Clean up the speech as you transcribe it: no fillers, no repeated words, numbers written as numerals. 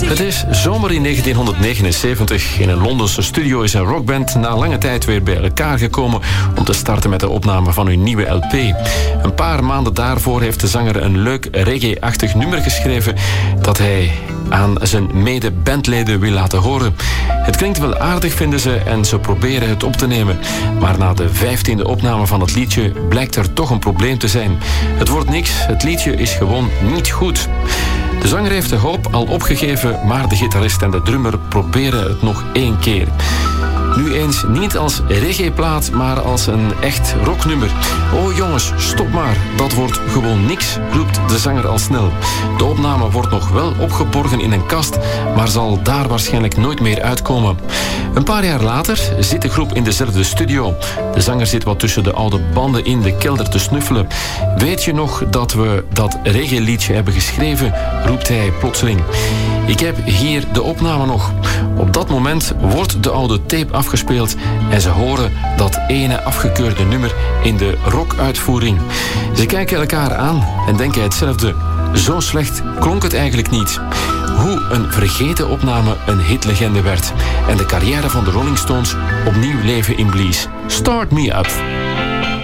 Het is zomer in 1979. In een Londense studio is een rockband na lange tijd weer bij elkaar gekomen om te starten met de opname van hun nieuwe LP. Een paar maanden daarvoor heeft de zanger een leuk reggae-achtig nummer geschreven dat hij aan zijn mede-bandleden wil laten horen. Het klinkt wel aardig, vinden ze, en ze proberen het op te nemen. Maar na de 15e opname van het liedje blijkt er toch een probleem te zijn. Het wordt niks, het liedje is gewoon niet goed. De zanger heeft de hoop al opgegeven, maar de gitarist en de drummer proberen het nog 1 keer. Nu eens niet als reggae-plaat, maar als een echt rocknummer. Oh jongens, stop maar, dat wordt gewoon niks, roept de zanger al snel. De opname wordt nog wel opgeborgen in een kast, maar zal daar waarschijnlijk nooit meer uitkomen. Een paar jaar later zit de groep in dezelfde studio. De zanger zit wat tussen de oude banden in de kelder te snuffelen. Weet je nog dat we dat reggae-liedje hebben geschreven, roept hij plotseling. Ik heb hier de opname nog. Op dat moment wordt de oude tape afgespeeld en ze horen dat ene afgekeurde nummer in de rockuitvoering. Ze kijken elkaar aan en denken hetzelfde. Zo slecht klonk het eigenlijk niet. Hoe een vergeten opname een hitlegende werd en de carrière van de Rolling Stones opnieuw leven inblies. Start Me Up.